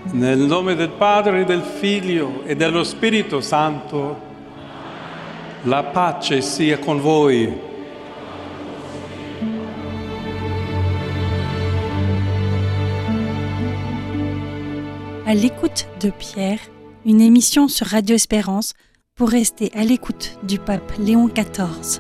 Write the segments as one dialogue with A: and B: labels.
A: Nel nome del Padre, del Figlio e dello Spirito Santo, la pace sia con voi.
B: À l'écoute de Pierre, une émission sur Radio Espérance pour rester à l'écoute du pape Léon XIV.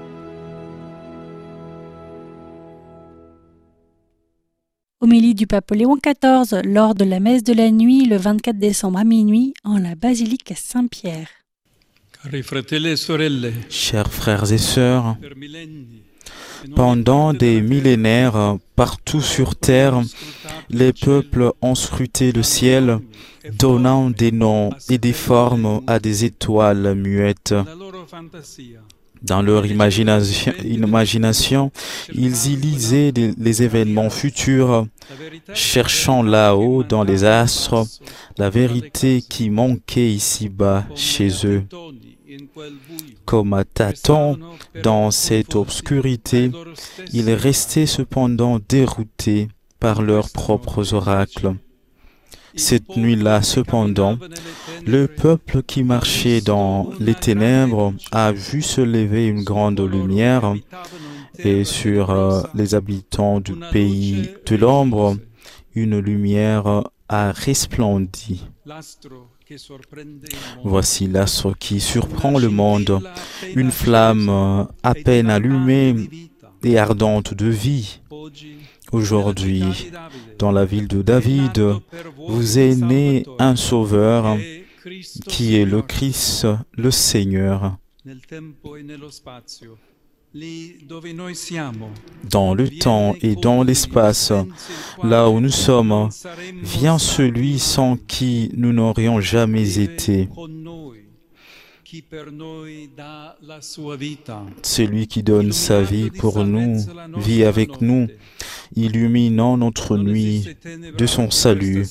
B: Homélie du pape Léon XIV lors de la messe de la nuit le 24 décembre à minuit en la basilique Saint-Pierre.
A: Cari fratelli e sorelle,
C: Chers frères et sœurs,
A: per millenni,
C: pendant des millénaires, partout sur terre, les peuples ont scruté le ciel, donnant des noms et des formes à des étoiles muettes.
A: la loro fantasia,
C: Dans leur imagination, ils y lisaient les événements futurs,
A: la verità
C: cherchant là-haut dans les astres la vérité qui manquait ici-bas chez eux.
A: in quel buio,
C: Comme à tâtons dans cette obscurité, ils restaient cependant déroutés par leurs propres oracles. Cette nuit-là, cependant, le peuple qui marchait dans les ténèbres a vu se lever une grande lumière, et sur les habitants du pays de l'ombre, une lumière a resplendi.
A: l'astro che sorprende il mondo.
C: Voici l'astre qui surprend le monde, une flamme à peine allumée et ardente de vie. Aujourd'hui, dans la ville de David, vous est né un sauveur qui est le Christ, le Seigneur.
A: Nel tempo e nello spazio, lì dove noi siamo,
C: Dans le temps et dans l'espace, là où nous sommes, vient celui sans qui nous n'aurions jamais été.
A: con noi, chi per noi dà la sua vita,
C: Celui qui donne sa vie pour nous, vit avec nous, illuminant notre nuit de son salut.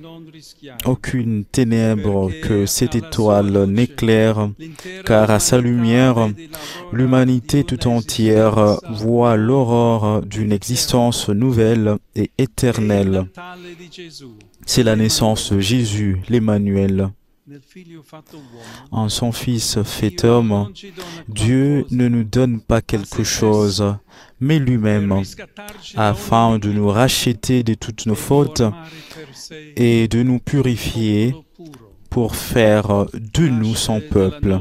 C: Aucune ténèbre que cette étoile n'éclaire, car à sa lumière, l'humanité tout entière voit l'aurore d'une existence nouvelle et éternelle. C'est la naissance de Jésus, l'Emmanuel. En son Fils fait homme, Dieu ne nous donne pas quelque chose, mais lui-même, afin de nous racheter de toutes nos fautes et de nous purifier pour faire de nous son peuple.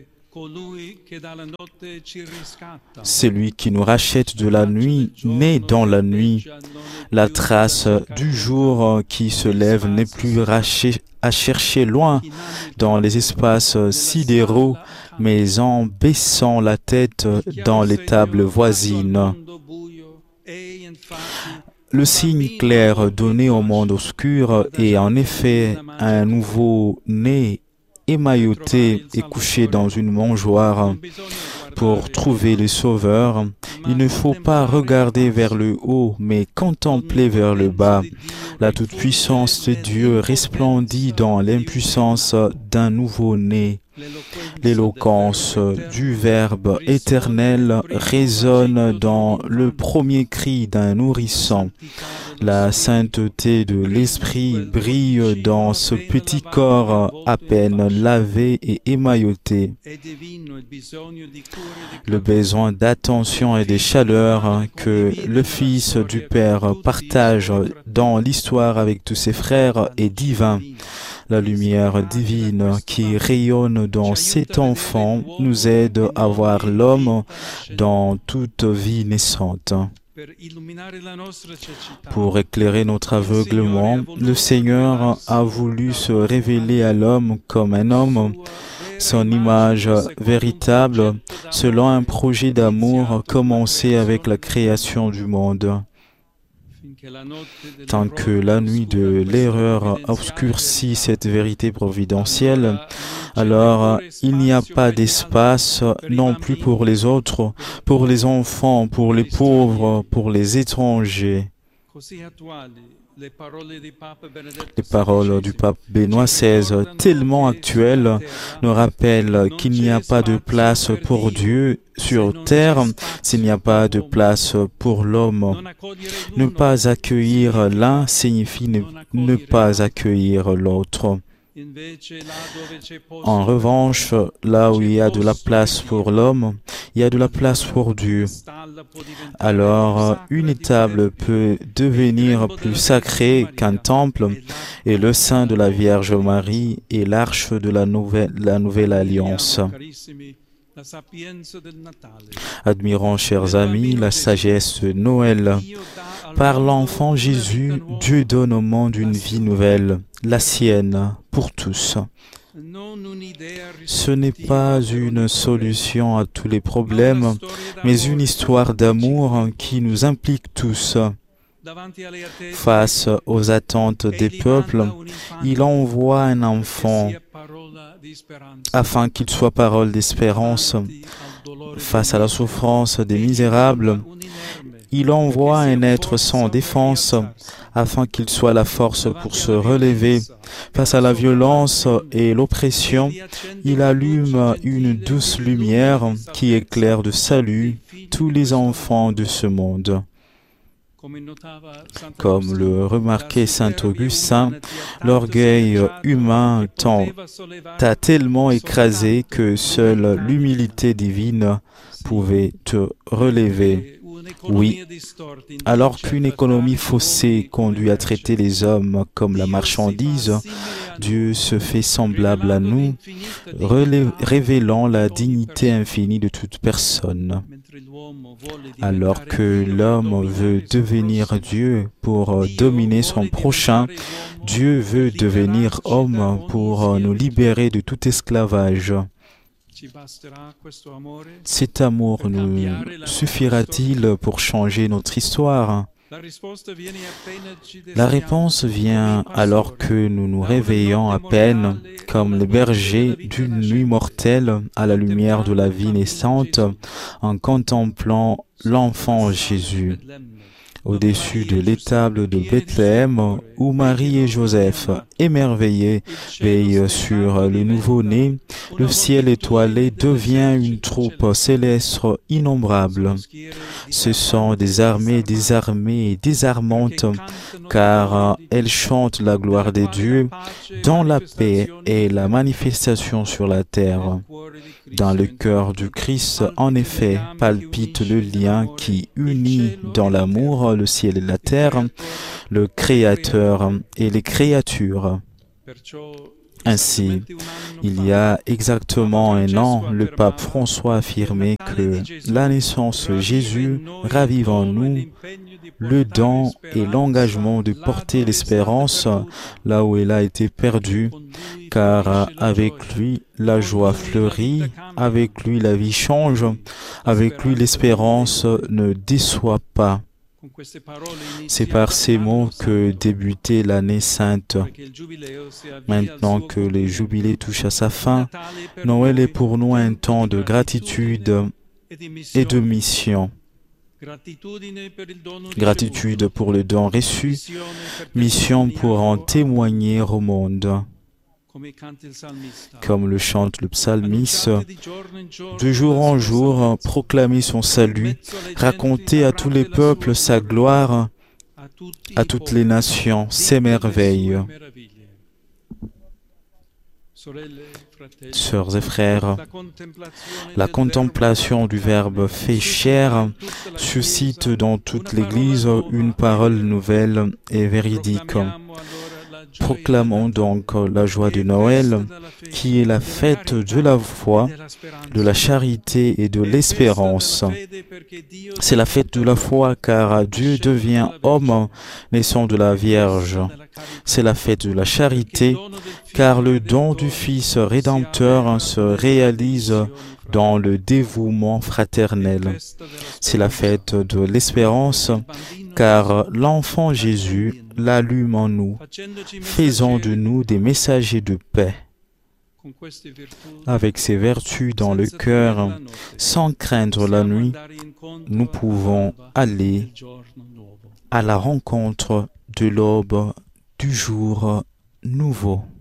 C: C'est lui qui nous rachète de la nuit, né dans la nuit. La trace du jour qui se lève n'est plus à chercher loin dans les espaces sidéraux, mais en baissant la tête dans les tables voisines. Le signe clair donné au monde obscur est en effet un nouveau-né émailloté et couché dans une mangeoire. Pour trouver le Sauveur, il ne faut pas regarder vers le haut, mais contempler vers le bas. La toute-puissance de Dieu resplendit dans l'impuissance d'un nouveau-né. L'éloquence du Verbe éternel résonne dans le premier cri d'un nourrisson. La sainteté de l'Esprit brille dans ce petit corps à peine lavé et émailloté. Le besoin d'attention et de chaleur que le Fils du Père partage dans l'histoire avec tous ses frères est divin. La lumière divine qui rayonne dans cet enfant nous aide à voir l'homme dans toute vie naissante. Pour éclairer notre aveuglement, le Seigneur a voulu se révéler à l'homme comme un homme, son image véritable, selon un projet d'amour commencé avec la création du monde. Tant que la nuit de l'erreur obscurcit cette vérité providentielle, alors il n'y a pas d'espace non plus pour les autres, pour les enfants, pour les pauvres, pour les étrangers. Les paroles du pape Benoît XVI, tellement actuelles, nous rappellent qu'il n'y a pas de place pour Dieu sur terre s'il n'y a pas de place pour l'homme. Ne pas accueillir l'un signifie ne pas accueillir l'autre. En revanche, là où il y a de la place pour l'homme, il y a de la place pour Dieu. Alors, une étable peut devenir plus sacrée qu'un temple, et le sein de la Vierge Marie est l'arche de la nouvelle alliance. Admirons, chers amis, la sagesse de Noël. Par l'enfant Jésus, Dieu donne au monde une vie nouvelle, la sienne, pour tous. Ce n'est pas une solution à tous les problèmes, mais une histoire d'amour qui nous implique tous. Face aux attentes des peuples, il envoie un enfant afin qu'il soit parole d'espérance. Face à la souffrance des misérables, il envoie un être sans défense afin qu'il soit la force pour se relever. Face à la violence et l'oppression, il allume une douce lumière qui éclaire de salut tous les enfants de ce monde. Comme le remarquait saint Augustin, l'orgueil humain t'a tellement écrasé que seule l'humilité divine pouvait te relever. Oui, alors qu'une économie faussée conduit à traiter les hommes comme la marchandise, Dieu se fait semblable à nous, révélant la dignité infinie de toute personne. Alors que l'homme veut devenir Dieu pour dominer son prochain, Dieu veut devenir homme pour nous libérer de tout esclavage. Cet amour nous suffira-t-il pour changer notre histoire? La réponse vient alors que nous nous réveillons à peine, comme les bergers d'une nuit mortelle, à la lumière de la vie naissante, en contemplant l'enfant Jésus. Au-dessus de l'étable de Bethléem, où Marie et Joseph, émerveillés, veillent sur le nouveau-né, le ciel étoilé devient une troupe céleste innombrable. Ce sont des armées désarmées et désarmantes, car elles chantent la gloire des dieux, dont la paix est la manifestation sur la terre. Dans le cœur du Christ, en effet, palpite le lien qui unit dans l'amour le ciel et la terre, le Créateur et les créatures. Ainsi, il y a exactement un an, le pape François affirmait que la naissance de Jésus ravive en nous le don et l'engagement de porter l'espérance là où elle a été perdue, car avec lui, la joie fleurit, avec lui, la vie change, avec lui, l'espérance ne déçoit pas. C'est par ces mots que débutait l'année sainte. Maintenant que les jubilés touchent à sa fin, Noël est pour nous un temps de gratitude et de mission. Gratitude pour le don reçu, mission pour en témoigner au monde. Comme le chante le psalmiste, de jour en jour, proclamer son salut, raconter à tous les peuples sa gloire, à toutes les nations ses merveilles. Sœurs et frères, la contemplation du Verbe fait chair suscite dans toute l'Église une parole nouvelle et véridique. Proclamons donc la joie de Noël, qui est la fête de la foi, de la charité et de l'espérance. C'est la fête de la foi car Dieu devient homme, naissant de la Vierge. C'est la fête de la charité car le don du Fils rédempteur se réalise dans le dévouement fraternel. C'est la fête de l'espérance car l'enfant Jésus l'allume en nous, faisant de nous des messagers de paix. Avec ces vertus dans le cœur, sans craindre la nuit, nous pouvons aller à la rencontre de l'aube du jour nouveau.